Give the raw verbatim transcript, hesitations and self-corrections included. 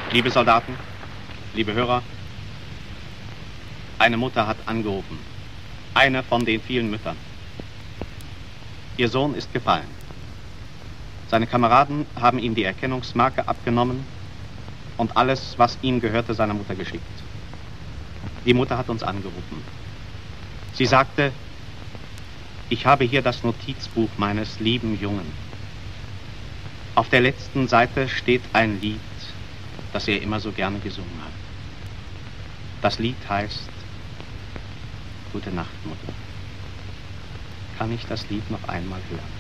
Liebe Soldaten, liebe Hörer, eine Mutter hat angerufen. Eine von den vielen Müttern. Ihr Sohn ist gefallen. Seine Kameraden haben ihm die Erkennungsmarke abgenommen und alles, was ihm gehörte, seiner Mutter geschickt. Die Mutter hat uns angerufen. Sie sagte, ich habe hier das Notizbuch meines lieben Jungen. Auf der letzten Seite steht ein Lied, das er immer so gerne gesungen hat. Das Lied heißt Gute Nacht, Mutter. Kann ich das Lied noch einmal hören?